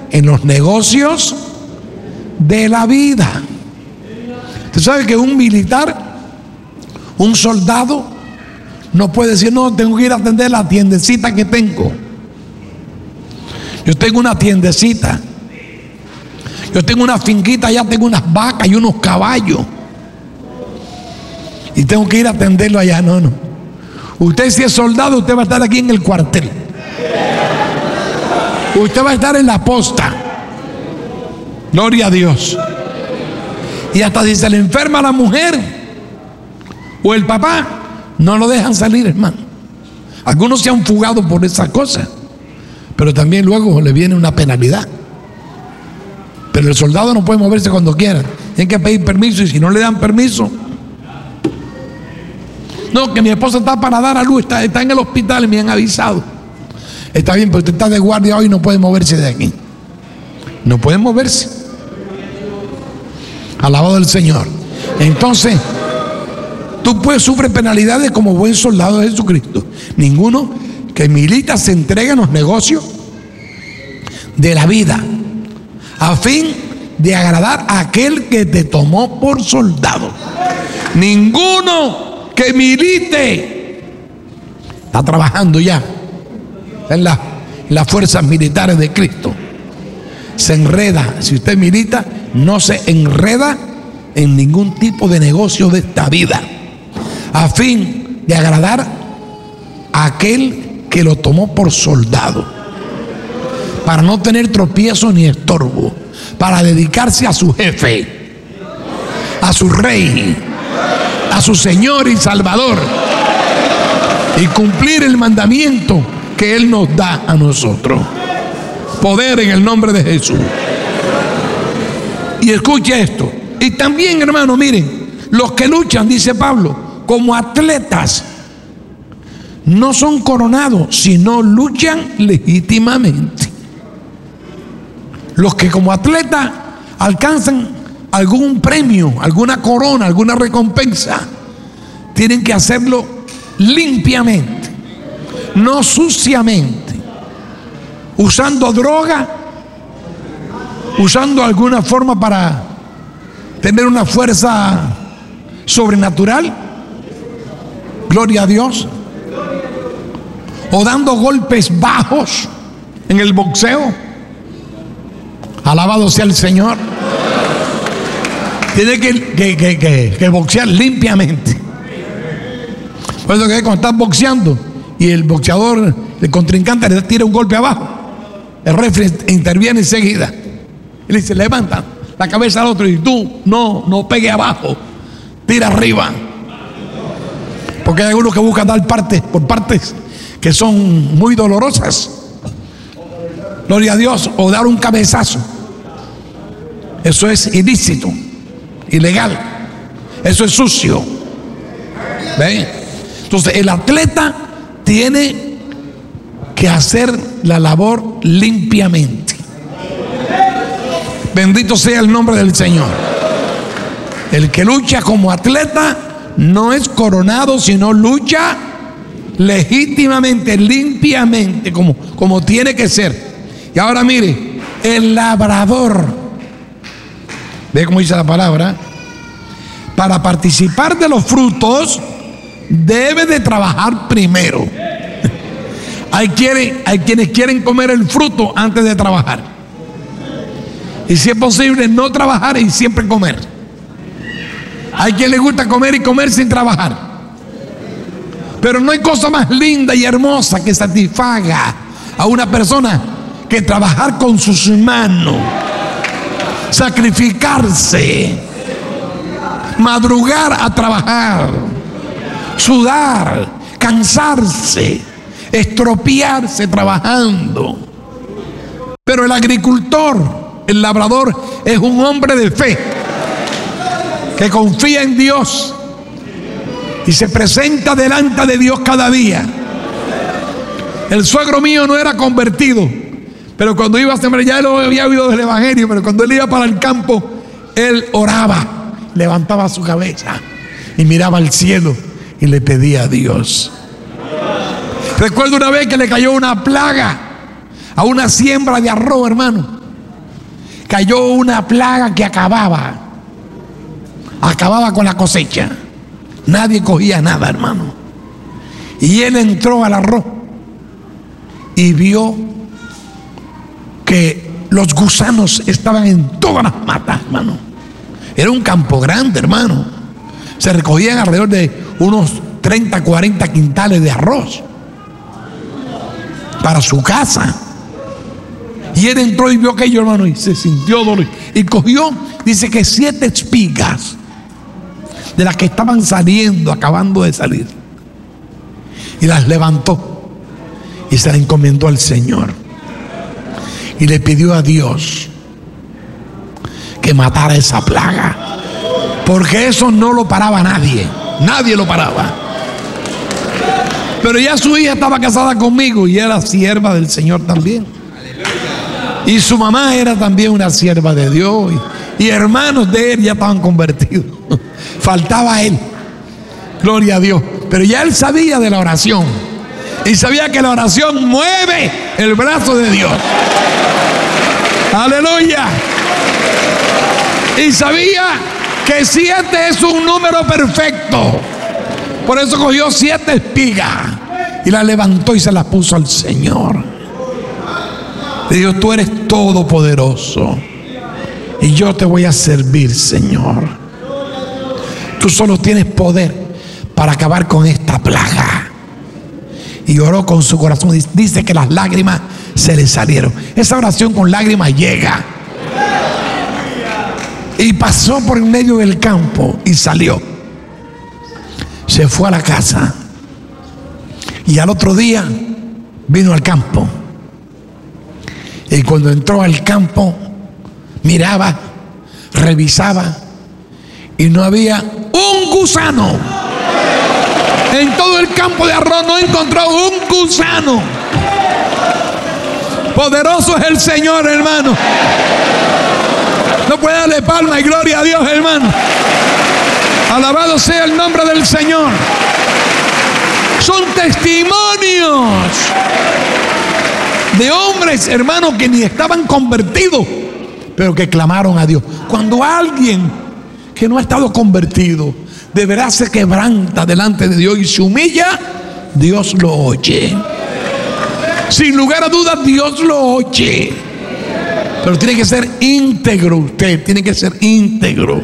en los negocios de la vida. Usted sabe que un militar, un soldado, no puede decir: no, tengo que ir a atender la tiendecita que tengo. Yo tengo una tiendecita, yo tengo una finquita, ya tengo unas vacas y unos caballos, y tengo que ir a atenderlo allá. No, no. Usted, si es soldado, usted va a estar aquí en el cuartel. Usted va a estar en la posta. Gloria a Dios. Y hasta si se le enferma la mujer o el papá, no lo dejan salir, hermano. Algunos se han fugado por esa cosa, pero también luego le viene una penalidad. Pero el soldado no puede moverse cuando quiera. Tiene que pedir permiso, y si no le dan permiso, no, que mi esposa está para dar a luz, está en el hospital y me han avisado. Está bien, pero usted está de guardia hoy y no puede moverse de aquí. No puede moverse. Alabado el Señor. Entonces, tú puedes sufrir penalidades como buen soldado de Jesucristo. Ninguno que milita se entrega en los negocios de la vida a fin de agradar a aquel que te tomó por soldado. Ninguno que milite está trabajando ya en las fuerzas militares de Cristo se enreda. Si usted milita, no se enreda en ningún tipo de negocio de esta vida, a fin de agradar a aquel que lo tomó por soldado, para no tener tropiezo ni estorbo, para dedicarse a su jefe, a su rey, a su Señor y Salvador, y cumplir el mandamiento que Él nos da a nosotros. Poder en el nombre de Jesús. Y escuche esto. Y también, hermano, miren, los que luchan, dice Pablo, como atletas, no son coronados, sino luchan legítimamente. Los que como atletas alcanzan algún premio, alguna corona, alguna recompensa, tienen que hacerlo limpiamente, no suciamente, usando droga, usando alguna forma para tener una fuerza sobrenatural, gloria a Dios, o dando golpes bajos en el boxeo. Alabado sea el Señor. Tiene que boxear limpiamente. Por eso que cuando estás boxeando y el boxeador, el contrincante, le tira un golpe abajo, el referee interviene enseguida y le dice: levanta la cabeza al otro, y tú no pegue abajo, tira arriba. Porque hay algunos que buscan dar por partes que son muy dolorosas, gloria a Dios, o dar un cabezazo. Eso es ilícito, ilegal, eso es sucio. ¿Ven? Entonces el atleta tiene que hacer la labor limpiamente. Bendito sea el nombre del Señor. El que lucha como atleta no es coronado, sino lucha legítimamente, limpiamente, como tiene que ser. Y ahora mire, el labrador, ve cómo dice la palabra, para participar de los frutos debe de trabajar primero. Hay quienes quieren comer el fruto antes de trabajar, y si es posible no trabajar y siempre comer. Hay quien le gusta comer y comer sin trabajar. Pero no hay cosa más linda y hermosa que satisfaga a una persona que trabajar con sus manos, sacrificarse, madrugar a trabajar, sudar, cansarse, estropearse trabajando. Pero el agricultor, el labrador, es un hombre de fe que confía en Dios y se presenta delante de Dios cada día. El suegro mío no era convertido, pero cuando iba a sembrar, ya lo había oído del evangelio, pero cuando él iba para el campo, él oraba, levantaba su cabeza y miraba al cielo y le pedía a Dios. Recuerdo una vez que le cayó una plaga a una siembra de arroz, hermano, cayó una plaga que acababa con la cosecha. Nadie cogía nada, hermano. Y él entró al arroz y vio que los gusanos estaban en todas las matas, hermano. Era un campo grande, hermano. Se recogían alrededor de unos 30, 40 quintales de arroz para su casa. Y él entró y vio aquello, hermano, y se sintió dolor. Y cogió, dice que 7 espigas de las que estaban saliendo, acabando de salir, y las levantó y se las encomendó al Señor. Y le pidió a Dios que matara esa plaga, porque eso no lo paraba nadie. Nadie lo paraba. Pero ya su hija estaba casada conmigo y era sierva del Señor también. Y su mamá era también una sierva de Dios. Y hermanos de él ya estaban convertidos. Faltaba él. Gloria a Dios. Pero ya él sabía de la oración. Y sabía que la oración mueve el brazo de Dios. Aleluya. Y sabía que 7 es un número perfecto. Por eso cogió 7 espigas y las levantó y se las puso al Señor. Le dijo: tú eres todopoderoso y yo te voy a servir, Señor. Tú solo tienes poder para acabar con esta plaga. Y oró con su corazón. Dice que las lágrimas se le salieron. Esa oración con lágrimas llega. Y pasó por en medio del campo y salió. Se fue a la casa. Y al otro día vino al campo. Y cuando entró al campo, miraba, revisaba, y no había un gusano. En todo el campo de arroz no encontró un gusano. Poderoso es el Señor, hermano. No puede darle palma y gloria a Dios, hermano. Alabado sea el nombre del Señor. Son testimonios de hombres, hermanos, que ni estaban convertidos, pero que clamaron a Dios. Cuando alguien que no ha estado convertido de verdad se quebranta delante de Dios y se humilla, Dios lo oye. Sin lugar a dudas, Dios lo oye. Pero tiene que ser íntegro usted, tiene que ser íntegro.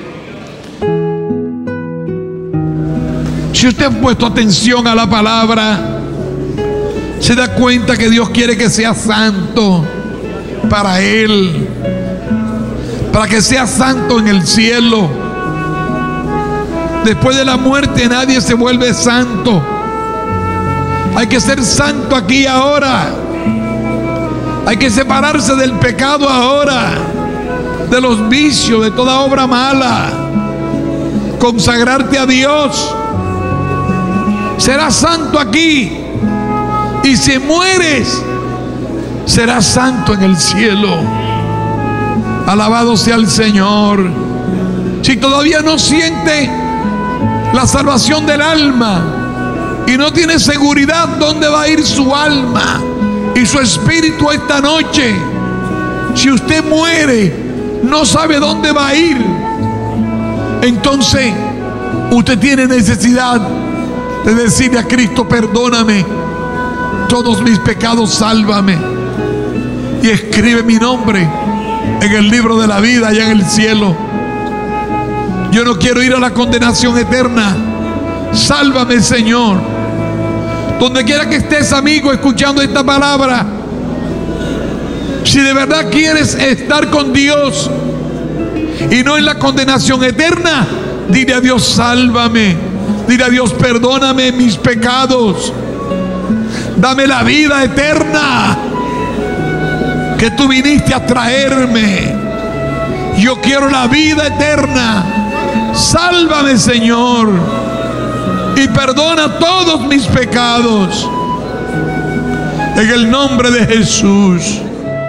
Si usted ha puesto atención a la palabra, se da cuenta que Dios quiere que sea santo para Él, para que sea santo en el cielo. Después de la muerte nadie se vuelve santo. Hay que ser santo aquí y ahora. Hay que separarse del pecado ahora, de los vicios, de toda obra mala. Consagrarte a Dios. Serás santo aquí. Y si mueres, serás santo en el cielo. Alabado sea el Señor. Si todavía no siente la salvación del alma y no tiene seguridad dónde va a ir su alma y su espíritu esta noche, si usted muere, no sabe dónde va a ir, entonces usted tiene necesidad de decirle a Cristo: perdóname todos mis pecados, sálvame y escribe mi nombre en el libro de la vida allá en el cielo. Yo no quiero ir a la condenación eterna. Sálvame, Señor. Donde quiera que estés, amigo, escuchando esta palabra, si de verdad quieres estar con Dios y no en la condenación eterna, dile a Dios: sálvame. Dile a Dios: perdóname mis pecados. Dame la vida eterna que tú viniste a traerme. Yo quiero la vida eterna. Sálvame, Señor, y perdona todos mis pecados. En el nombre de Jesús.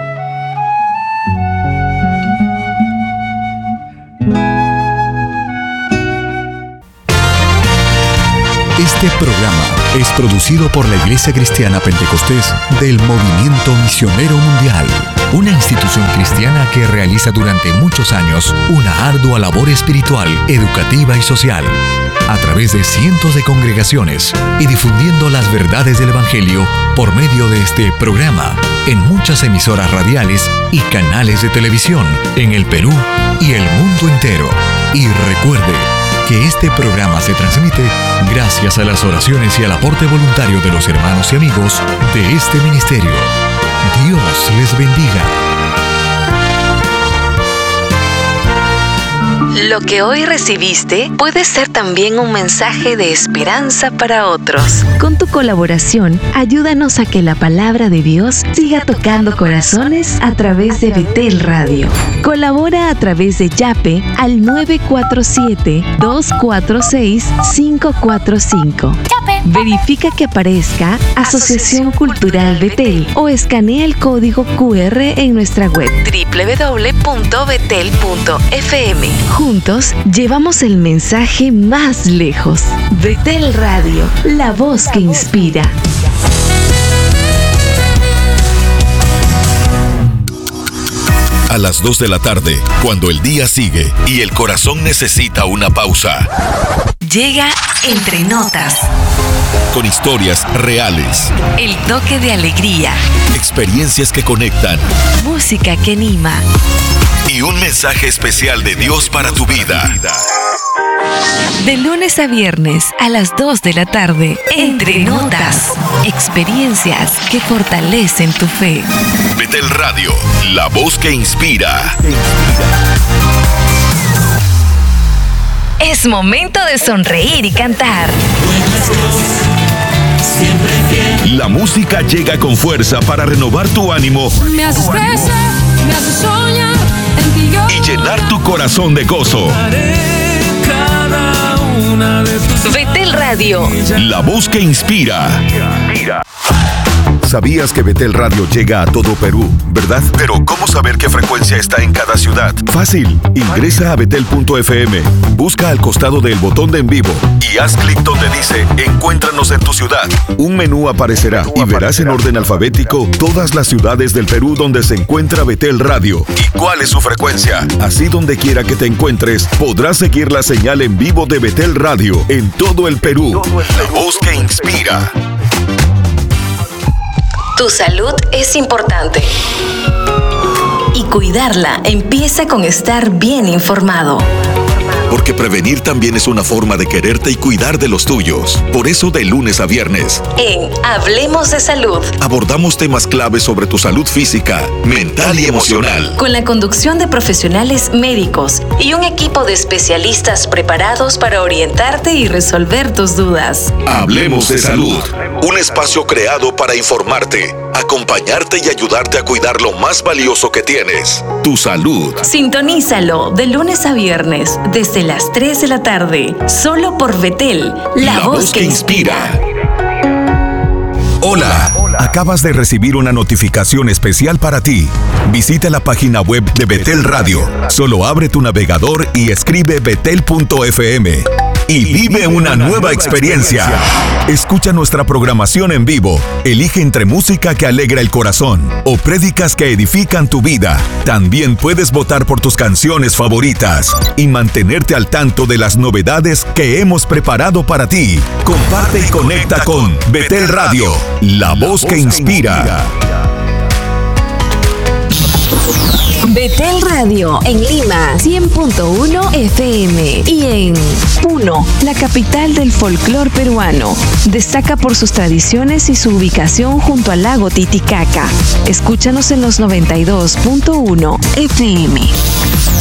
Este programa es producido por la Iglesia Cristiana Pentecostés del Movimiento Misionero Mundial. una institución cristiana que realiza durante muchos años una ardua labor espiritual, educativa y social, a través de cientos de congregaciones y difundiendo las verdades del Evangelio por medio de este programa en muchas emisoras radiales y canales de televisión en el Perú y el mundo entero. Y recuerde que este programa se transmite gracias a las oraciones y al aporte voluntario de los hermanos y amigos de este ministerio. Dios les bendiga. Lo que hoy recibiste puede ser también un mensaje de esperanza para otros. Con tu colaboración, ayúdanos a que la palabra de Dios siga tocando corazones a través de Betel Radio. Colabora a través de Yape al 947-246-545. Verifica que aparezca Asociación Cultural Betel o escanea el código QR en nuestra web www.betel.fm. Juntos llevamos el mensaje más lejos. Betel Radio, la voz que inspira. A las 2 de la tarde, cuando el día sigue y el corazón necesita una pausa. Llega Entre Notas. Con historias reales. El toque de alegría. Experiencias que conectan. Música que anima. Y un mensaje especial de Dios para tu vida. De lunes a viernes a las 2 de la tarde. Entre Notas. Experiencias que fortalecen tu fe. Betel Radio, la voz que inspira. Es momento de sonreír y cantar. La música llega con fuerza para renovar tu ánimo. Me haces crecer, me haces soñar, en ti yo y llenar tu corazón de gozo. Betel Radio, la voz que inspira. ¿Sabías que Betel Radio llega a todo Perú, verdad? Pero ¿cómo saber qué frecuencia está en cada ciudad? Fácil. Ingresa a betel.fm, busca al costado del botón de en vivo y haz clic donde dice Encuéntranos en tu ciudad. Un menú aparecerá y verás en orden alfabético todas las ciudades del Perú donde se encuentra Betel Radio y cuál es su frecuencia. Así, donde quiera que te encuentres, podrás seguir la señal en vivo de Betel Radio en todo el Perú. La voz que inspira. tu salud es importante. Y cuidarla empieza con estar bien informado. Porque prevenir también es una forma de quererte y cuidar de los tuyos. Por eso, de lunes a viernes, En Hablemos de Salud, abordamos temas claves sobre tu salud física, mental y emocional. con la conducción de profesionales médicos y un equipo de especialistas preparados para orientarte y resolver tus dudas. Hablemos de Salud. Un espacio creado para informarte, acompañarte y ayudarte a cuidar lo más valioso que tienes, tu salud. Sintonízalo de lunes a viernes desde las 3 de la tarde, solo por Betel, la voz que inspira. Hola. Acabas de recibir una notificación especial para ti. Visita la página web de Betel Radio. Solo abre tu navegador y escribe betel.fm. Y vive una nueva experiencia. Escucha nuestra programación en vivo. Elige entre música que alegra el corazón o prédicas que edifican tu vida. También puedes votar por tus canciones favoritas y mantenerte al tanto de las novedades que hemos preparado para ti. Comparte y conecta con Betel Radio, la voz que inspira. Betel Radio en Lima 100.1 FM y en Puno, la capital del folclor peruano. Destaca por sus tradiciones y su ubicación junto al lago Titicaca. Escúchanos en los 92.1 FM.